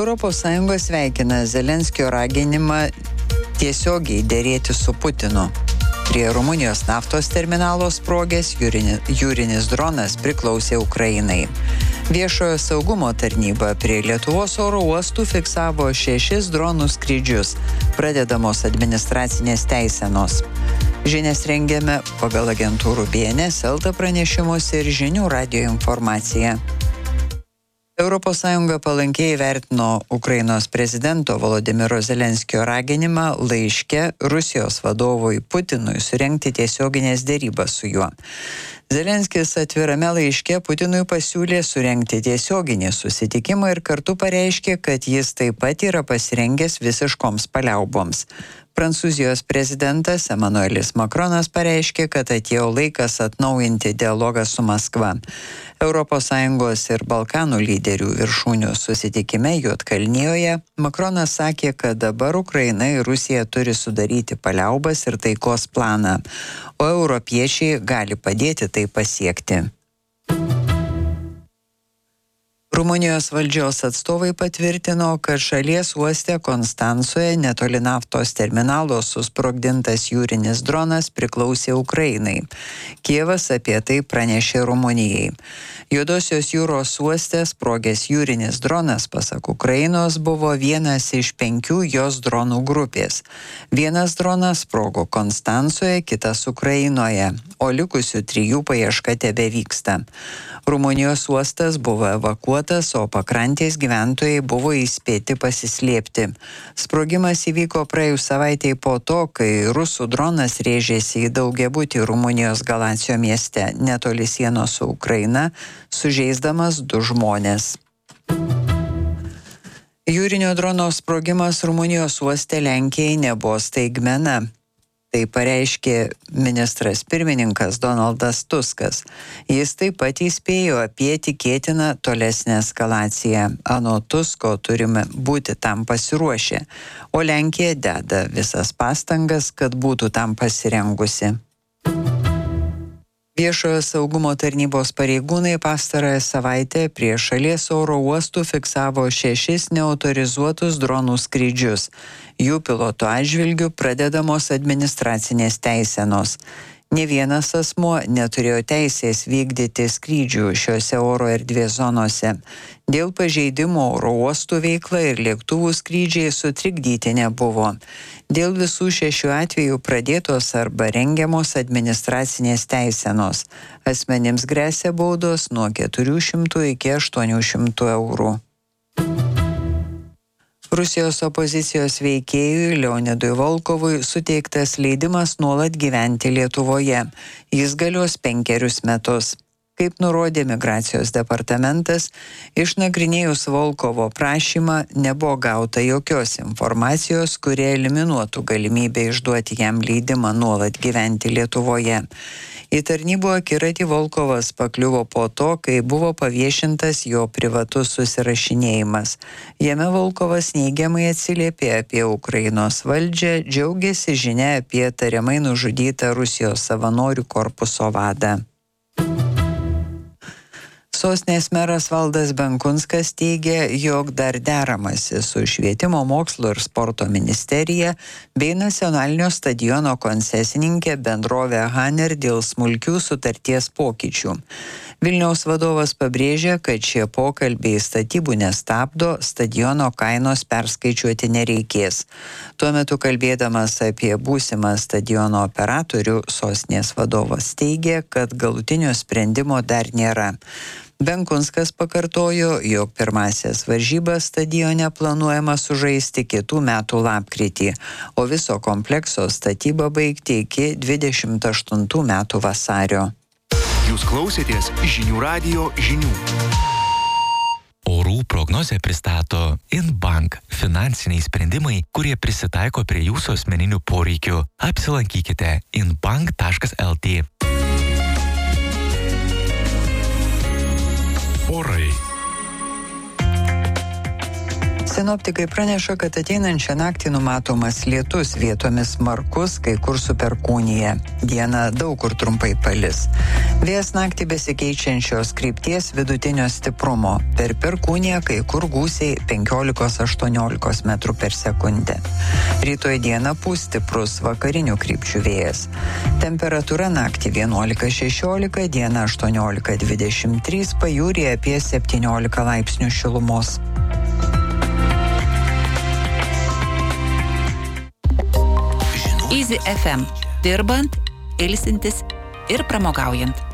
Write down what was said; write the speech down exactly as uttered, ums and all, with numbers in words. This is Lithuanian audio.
Europos Sąjunga sveikina Zelenskio raginimą tiesiogiai dėrėti su Putinu. Prie Rumunijos naftos terminalo sprogęs jūrinis dronas priklausė Ukrainai. Viešojo saugumo tarnyba prie Lietuvos oro uostų fiksavo šešis dronų skrydžius, pradedamos administracinės teisenos. Žinias rengiame pagal agentūrų B N S, Elta pranešimus ir žinių radijo informaciją. Europos Sąjunga palankiai vertino Ukrainos prezidento Volodymyro Zelenskio raginimą laiške Rusijos vadovui Putinui surengti tiesioginės dėrybas su juo. Zelenskis atvirame laiške Putinui pasiūlė surengti tiesioginį susitikimą ir kartu pareiškė, kad jis taip pat yra pasirengęs visiškoms paliauboms. Prancūzijos prezidentas Emanuelis Makronas pareiškė, kad atėjo laikas atnaujinti dialogą su Maskva. Europos Sąjungos ir Balkanų lyderių viršūnių susitikime Juodkalnijoje Makronas sakė, kad dabar Ukraina ir Rusija turi sudaryti paliaubas ir taikos planą, o europiečiai gali padėti tai pasiekti. Rumunijos valdžios atstovai patvirtino, kad šalies uoste Konstancoje netoli naftos terminalo susprogdintas jūrinis dronas priklausė Ukrainai. Kijevas apie tai pranešė Rumunijai. Juodosios jūros uoste sprogęs jūrinis dronas, pasak Ukrainos, buvo vienas iš penkių jos dronų grupės. Vienas dronas sprogo Konstancoje, kitas Ukrainoje, o likusių trijų paieška tebevyksta. Rumunijos uostas buvo evakuotas, o pakrantės gyventojai buvo įspėti pasislėpti. Sprogimas įvyko praėjus savaitei po to, kai rusų dronas rėžėsi į daugiabutį Rumunijos Galacijo mieste netoli sienos su Ukraina, sužeisdamas du žmones. Jūrinio drono sprogimas Rumunijos uoste Lenkijai nebuvo staigmena. Tai pareiškė ministras pirmininkas Donaldas Tuskas. Jis taip pat įspėjo apie tikėtiną tolesnę eskalaciją. Anot Tusko turime būti tam pasiruošę, o Lenkija deda visas pastangas, kad būtų tam pasirengusi. Viešojo saugumo tarnybos pareigūnai pastarąją savaitę prie šalies oro uostų fiksavo šešis neautorizuotus dronų skrydžius. Jų pilotų atžvilgių pradedamos administracinės teisenos. Ne vienas asmuo neturėjo teisės vykdyti skrydžių šiuose oro erdvės zonose. Dėl pažeidimų oro uostų veikla ir lėktuvų skrydžiai sutrikdyti nebuvo. Dėl visų šešių atvejų pradėtos arba rengiamos administracinės teisenos. Asmenims gresia baudos nuo keturių šimtų iki aštuonių šimtų eurų. Rusijos opozicijos veikėjui Leonidui Volkovui suteiktas leidimas nuolat gyventi Lietuvoje. Jis galios penkerius metus. Kaip nurodė Migracijos departamentas, išnagrinėjus Volkovo prašymą nebuvo gauta jokios informacijos, kurie eliminuotų galimybę išduoti jam leidimą nuolat gyventi Lietuvoje. Į tarnybų akiratį Volkovas pakliuvo po to, kai buvo paviešintas jo privatus susirašinėjimas. Jame Volkovas neigiamai atsiliepė apie Ukrainos valdžią, džiaugiasi žinia apie tariamai nužudytą Rusijos savanorių korpuso vadą. Sostinės meras Valdas Benkunskas teigia, jog dar deramasi su Švietimo mokslo ir sporto ministerija bei nacionalinio stadiono koncesininkė bendrovė Haner dėl smulkių sutarties pokyčių. Vilniaus vadovas pabrėžia, kad šie pokalbiai statybų nestabdo, stadiono kainos perskaičiuoti nereikės. Tuo metu kalbėdamas apie būsimą stadiono operatorių, sostinės vadovas teigia, kad galutinio sprendimo dar nėra. Benkunskas pakartojo, jog pirmasias varžybas stadione planuojama sužaisti kitų metų lapkritį, o viso komplekso statybą baigti iki dvidešimt aštuntų metų vasario. Jūs klausėtės žinių radijo žinių. Orų prognozę pristato Inbank – finansiniai sprendimai, kurie prisitaiko prie jūsų asmeninių poreikių. Apsilankykite inbank taškas el tė. Orai. Sinoptikai praneša, kad ateinančią naktį numatomas lietus, vietomis smarkus, kai kur su perkūnija. Dieną daug kur trumpai palis. Vėjas naktį besikeičiančios krypties vidutinio stiprumo. Per perkūniją kai kur gūsiai penkiolika aštuoniolika metrų per sekundę. Rytoj dieną pūs stiprus vakarinių krypčių vėjas. Temperatūra naktį vienuolika šešiolika, dieną aštuoniolika dvidešimt trys, pajūryje apie septyniolika laipsnių šilumos. Easy F M. Dirbant, ilsintis ir pramogaujant.